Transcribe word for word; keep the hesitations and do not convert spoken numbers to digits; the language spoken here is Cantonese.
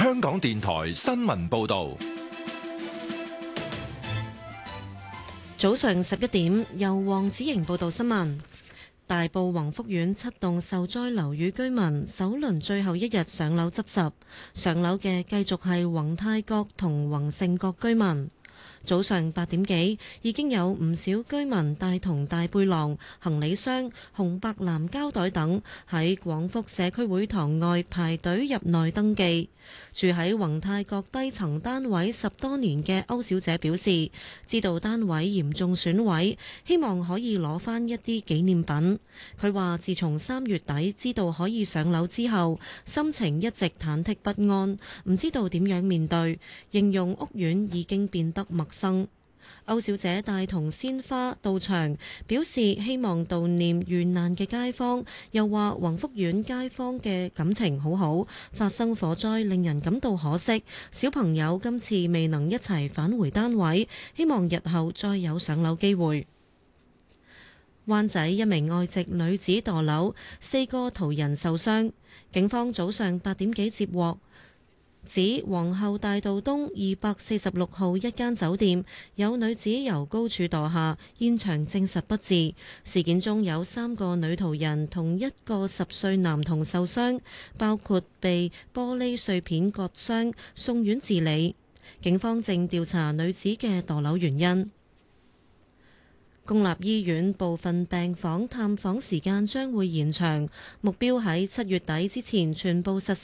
香港電台新聞報道。 早上十一點，由黃子瑩報道新聞。大埔宏福苑七棟受災樓宇居民首輪最後一日上樓執拾，上樓嘅繼續係宏泰閣同宏盛閣居民。早上八點幾，已經有唔少居民帶同大背囊、行李箱、紅白藍膠袋等喺廣福社區會堂外排隊入內登記。住喺宏泰閣低層單位十多年嘅歐小姐表示，知道單位嚴重損毀，希望可以攞返一啲紀念品。佢話自從三月底知道可以上樓之後，心情一直忐忑不安，唔知道點樣面對，形容屋苑已經變得陌生。歐小姐帶同鮮花到場，表示希望悼念遇難嘅街坊，又話宏福苑街坊嘅感情好好，發生火災令人感到可惜，小朋友今次未能一齊返回單位，希望日後再有上樓機會。灣仔一名外籍女子墮樓，四個途人受傷，警方早上八點幾接獲，指皇后大道東二百四十六號一間酒店有女子由高處墮下，現場證實不治。事件中有三個女途人同一個十歲男童受傷，包括被玻璃碎片割傷，送院治理。警方正調查女子嘅墮樓原因。公立醫院部分病房探訪時間將會延長，目標喺七月底之前全部實施。